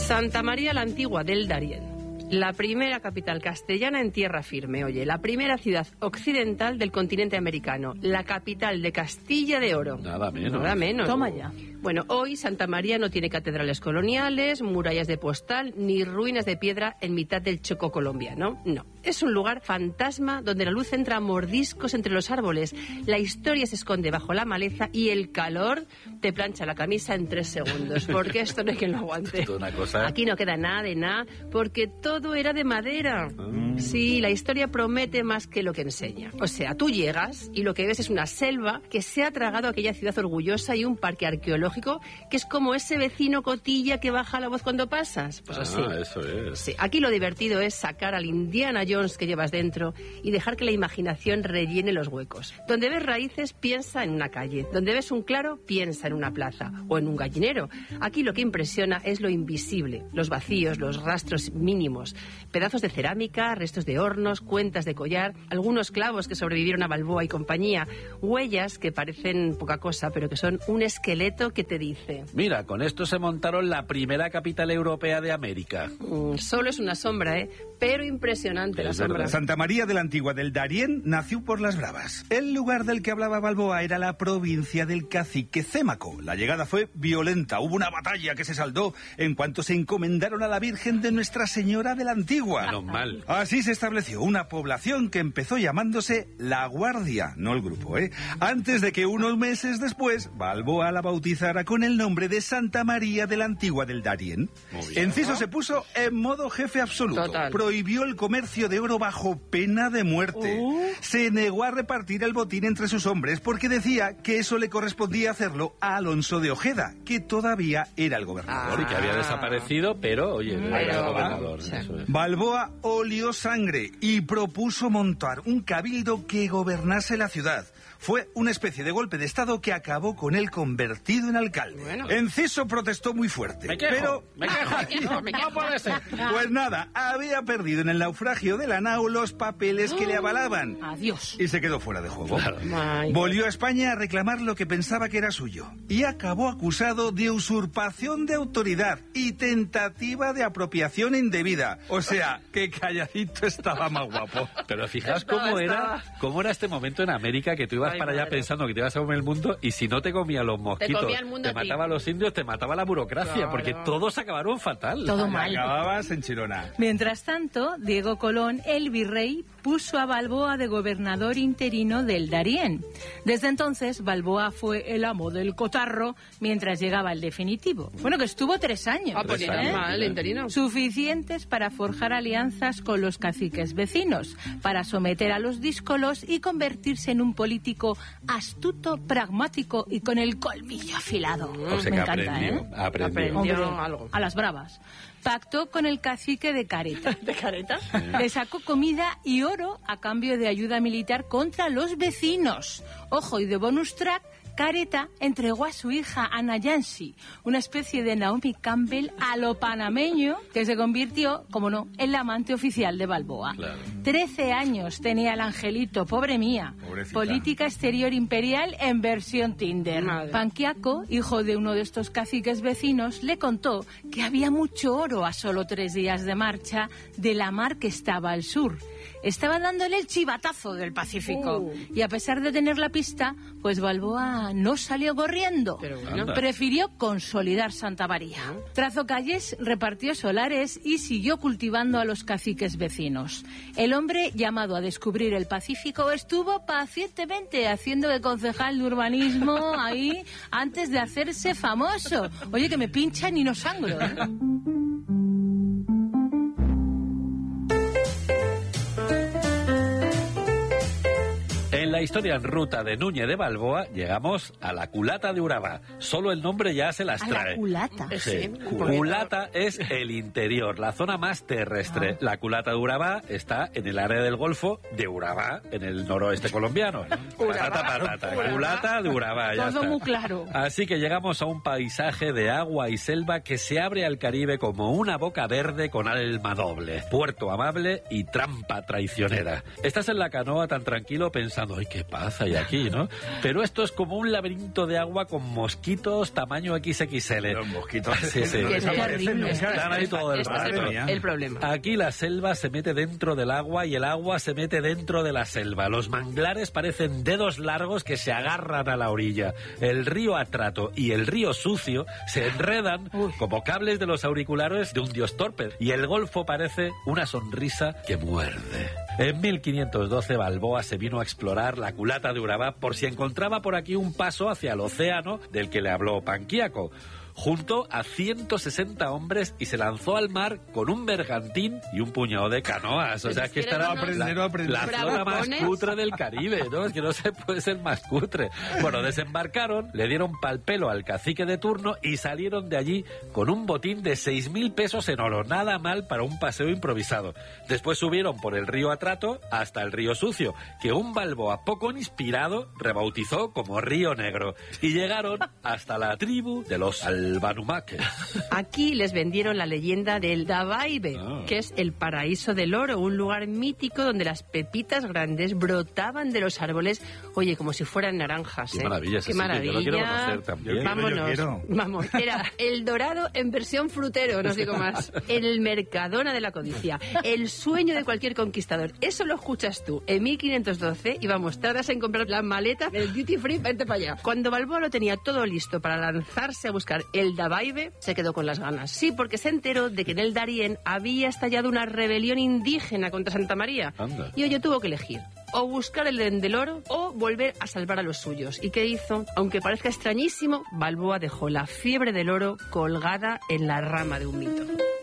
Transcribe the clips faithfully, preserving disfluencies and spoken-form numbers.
Santa María la Antigua del Darién. La primera capital castellana en tierra firme, oye, la primera ciudad occidental del continente americano, la capital de Castilla de Oro. Nada menos. Nada menos. Toma ya. Bueno, hoy Santa María no tiene catedrales coloniales, murallas de postal, ni ruinas de piedra en mitad del Chocó colombiano. No, es un lugar fantasma donde la luz entra a mordiscos entre los árboles, la historia se esconde bajo la maleza y el calor te plancha la camisa en tres segundos, porque esto no hay quien lo aguante. Una cosa... Aquí no queda nada de nada, porque todo era de madera. Mm. Sí, la historia promete más que lo que enseña. O sea, tú llegas y lo que ves es una selva que se ha tragado aquella ciudad orgullosa y un parque arqueológico que es como ese vecino cotilla que baja la voz cuando pasas. Pues ah, así. Eso es. Sí, aquí lo divertido es sacar al Indiana Jones que llevas dentro y dejar que la imaginación rellene los huecos. Donde ves raíces, piensa en una calle. Donde ves un claro, piensa en una plaza o en un gallinero. Aquí lo que impresiona es lo invisible, los vacíos, los rastros mínimos, pedazos de cerámica, restos de hornos, cuentas de collar, algunos clavos que sobrevivieron a Balboa y compañía, huellas que parecen poca cosa, pero que son un esqueleto que te dice: mira, con esto se montaron la primera capital europea de América. Mm, solo es una sombra, ¿eh? Pero impresionante la sombra. Santa María de la Antigua del Darién nació por las Bravas. El lugar del que hablaba Balboa era la provincia del cacique Cémaco. La llegada fue violenta. Hubo una batalla que se saldó en cuanto se encomendaron a la Virgen de Nuestra Señora de la Antigua. Menos mal. Así se estableció una población que empezó llamándose La Guardia, no el grupo, ¿eh? Antes de que unos meses después Balboa la bautizara con el nombre de Santa María de la Antigua del Darién. Enciso se puso en modo jefe absoluto. Total. Prohibió el comercio de oro bajo pena de muerte. Uh. Se negó a repartir el botín entre sus hombres porque decía que eso le correspondía hacerlo a Alonso de Ojeda, que todavía era el gobernador. Ah. Y que había desaparecido, pero, oye, Mm, era el pero, gobernador. sí. Eso es. Balboa olió sangre y propuso montar un cabildo que gobernase la ciudad. Fue una especie de golpe de estado que acabó con él convertido en alcalde. Bueno. Enciso protestó muy fuerte. Me quejo, pero... me quejo, me quejo, me quejo. No puede ser. Pues nada, había perdido en el naufragio de la nao los papeles que le avalaban. Adiós. Y se quedó fuera de juego. Claro. Volvió a España a reclamar lo que pensaba que era suyo. Y acabó acusado de usurpación de autoridad y tentativa de apropiación indebida. O sea, que calladito estaba más guapo. Pero fijaos Estaba, cómo estaba. era, cómo era este momento en América, que tú ibas Ay, para allá madre. pensando que te ibas a comer el mundo, y si no te comían los mosquitos, comía el mundo te a ti. mataba a los indios, te mataba la burocracia, Claro. porque todos acabaron fatal. Todo mal. Acababas en Chirona. Mientras tanto, Diego Colón, el virrey, puso a Balboa de gobernador interino del Darién. Desde entonces, Balboa fue el amo del cotarro mientras llegaba el definitivo. Bueno, que estuvo tres años. Ah, pues Tres ni años, tan mal, ¿eh? interino. Suficientes para forjar alianzas con los caciques vecinos, para someter a los díscolos y convertirse en un político astuto, pragmático y con el colmillo afilado. O sea Me que encanta, aprendió, ¿eh? aprendió. Aprendió. Hombre, algo. a las bravas. Pactó con el cacique de Careta. ¿De careta? Le sacó comida y oro a cambio de ayuda militar contra los vecinos. Ojo, y de bonus track, Careta entregó a su hija Ana Yancy, una especie de Naomi Campbell a lo panameño, que se convirtió, como no, en la amante oficial de Balboa. Claro. Trece años tenía el angelito, pobre mía. Pobrecita. Política exterior imperial en versión Tinder. Madre. Panquiaco, hijo de uno de estos caciques vecinos, le contó que había mucho oro a solo tres días de marcha de la mar que estaba al sur. Estaba dándole el chivatazo del Pacífico. Uh. Y a pesar de tener la pista, pues Balboa no salió corriendo. Pero bueno. Anda. Prefirió consolidar Santa María. Trazó calles, repartió solares y siguió cultivando a los caciques vecinos. El hombre llamado a descubrir el Pacífico estuvo pacientemente haciendo de concejal de urbanismo ahí antes de hacerse famoso. Oye, que me pinchan y no sangro, ¿eh? En la historia en ruta de Núñez de Balboa llegamos a la culata de Urabá. Solo el nombre ya se las A trae. la culata. Sí. Sí, Culata es el interior, la zona más terrestre. Ah. La culata de Urabá está en el área del Golfo de Urabá, en el noroeste colombiano. Urabá, Patata, patata. Urabá. Culata de Urabá, ya Todo está. muy claro. Así que llegamos a un paisaje de agua y selva que se abre al Caribe como una boca verde con alma doble. Puerto amable y trampa traicionera. Estás en la canoa tan tranquilo pensando, ay, qué paz hay aquí, ¿no? Pero esto es como un laberinto de agua con mosquitos tamaño equis equis ele. Los mosquitos. Sí, sí. Es terrible. Están ahí todo el Este es rato. el, el problema. Aquí la selva se mete dentro del agua y el agua se mete dentro de la selva. Los manglares parecen dedos largos que se agarran a la orilla. El río Atrato y el río Sucio se enredan Uy. como cables de los auriculares de un dios torpe. Y el golfo parece una sonrisa que muerde. En mil quinientos doce Balboa se vino a explorar la culata de Urabá por si encontraba por aquí un paso hacia el océano del que le habló Panquiaco. Junto a ciento sesenta hombres y se lanzó al mar con un bergantín y un puñado de canoas. O sea, es que Pero estará eran unos la, aprender. la zona más bravucones. cutre del Caribe, ¿no? Es que no se puede ser más cutre. Bueno, desembarcaron, le dieron pal pelo al cacique de turno y salieron de allí con un botín de seis mil pesos en oro. Nada mal para un paseo improvisado. Después subieron por el río Atrato hasta el río Sucio, que un Balboa poco inspirado rebautizó como Río Negro. Y llegaron hasta la tribu de los Albanumaques. Aquí les vendieron la leyenda del Dabaibe, Ah. que es el paraíso del oro, un lugar mítico donde las pepitas grandes brotaban de los árboles, oye, como si fueran naranjas. Qué ¿eh? maravilla, Qué Cecilia, maravilla. yo lo quiero conocer también. Yo quiero, Vámonos. yo quiero. Vamos, era el Dorado en versión frutero, no os digo más. El Mercadona de la codicia, el sueño de cualquier conquistador. Eso lo escuchas tú en mil quinientos doce y vamos, tardas en comprar la maleta del duty free, vente para allá. Cuando Balboa lo tenía todo listo para lanzarse a buscar el Dabaibe, se quedó con las ganas. Sí, porque se enteró de que en el Darién había estallado una rebelión indígena contra Santa María. Anda. Y oye, tuvo que elegir o buscar el del oro o volver a salvar a los suyos. ¿Y qué hizo? Aunque parezca extrañísimo, Balboa dejó la fiebre del oro colgada en la rama de un mito.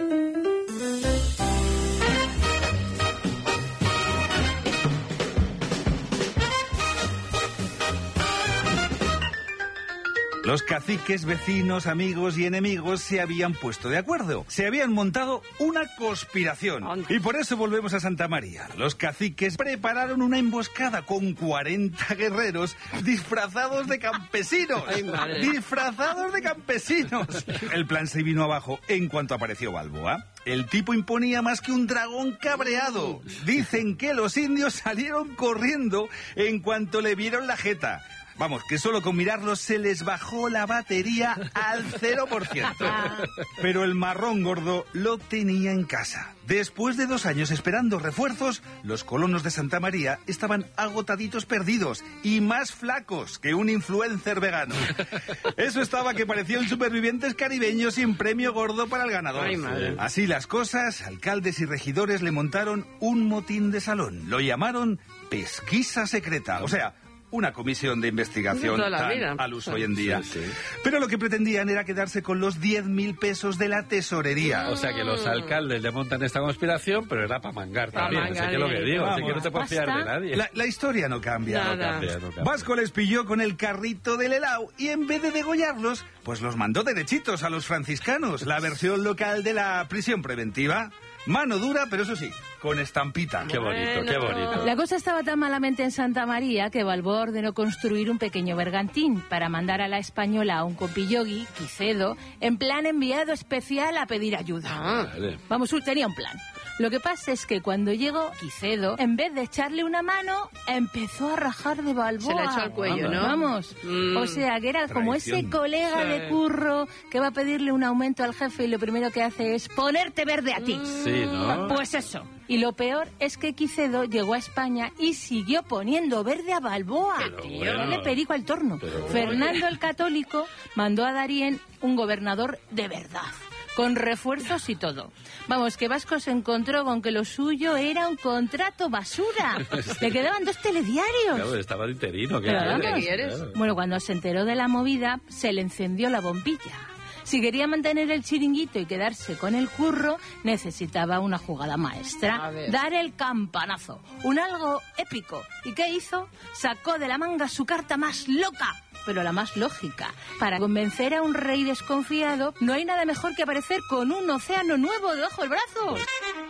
Los caciques, vecinos, amigos y enemigos se habían puesto de acuerdo. Se habían montado una conspiración. Anda. Y por eso volvemos a Santa María. Los caciques prepararon una emboscada con cuarenta guerreros disfrazados de campesinos. Ay, madre. Disfrazados de campesinos. El plan se vino abajo en cuanto apareció Balboa. El tipo imponía más que un dragón cabreado. Dicen que los indios salieron corriendo en cuanto le vieron la jeta. Vamos, que solo con mirarlos se les bajó la batería al cero por ciento. Pero el marrón gordo lo tenía en casa. Después de dos años esperando refuerzos, los colonos de Santa María estaban agotaditos perdidos y más flacos que un influencer vegano. Eso estaba que parecían supervivientes caribeños sin premio gordo para el ganador. Ay, madre. Así las cosas, alcaldes y regidores le montaron un motín de salón. Lo llamaron pesquisa secreta. O sea, una comisión de investigación Toda la tan vida. al uso hoy en día. Sí, sí. Pero lo que pretendían era quedarse con los diez mil pesos de la tesorería. O sea que los alcaldes le montan esta conspiración, pero era para mangar Pa' también. mangar, Sé que es lo que eh. digo, sé que Vamos. no te puedes fiar de Basta. nadie. La, la historia no cambia. Nada. No cambia, no cambia. Vasco les pilló con el carrito del helado y en vez de degollarlos, pues los mandó derechitos a los franciscanos, la versión local de la prisión preventiva. Mano dura, pero eso sí, con estampita. Qué bonito, qué bonito. La cosa estaba tan malamente en Santa María que Balboa ordenó construir un pequeño bergantín para mandar a la española a un copillogi, Quicedo, en plan enviado especial a pedir ayuda. Ah. Vale. Vamos, tenía un plan. Lo que pasa es que cuando llegó Quicedo, en vez de echarle una mano, empezó a rajar de Balboa. Se la echó al cuello, ¿no? Vamos. Mm. O sea, que era como ese Traición. colega Sí. de curro que va a pedirle un aumento al jefe y lo primero que hace es ponerte verde a ti. Sí, ¿no? Pues eso. Y lo peor es que Quicedo llegó a España y siguió poniendo verde a Balboa. Pero Tío, bueno. dale perico al torno. Pero Fernando el Católico mandó a Darién un gobernador de verdad, con refuerzos y todo. Vamos, que Vasco se encontró con que lo suyo era un contrato basura. Le quedaban dos telediarios. Claro, estaba de interino. ¿qué Pero quieres? vamos. ¿Qué quieres? Claro. Bueno, cuando se enteró de la movida, se le encendió la bombilla. Si quería mantener el chiringuito y quedarse con el curro, necesitaba una jugada maestra. A ver. Dar el campanazo. Un algo épico. ¿Y qué hizo? Sacó de la manga su carta más loca, pero la más lógica. Para convencer a un rey desconfiado, no hay nada mejor que aparecer con un océano nuevo debajo del brazo.